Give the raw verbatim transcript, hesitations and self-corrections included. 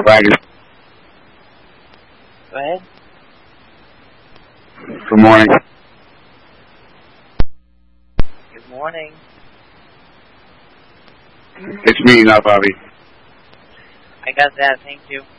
wagon. Go ahead. Good morning. Good morning. It's me, not Bobby. I got that, thank you.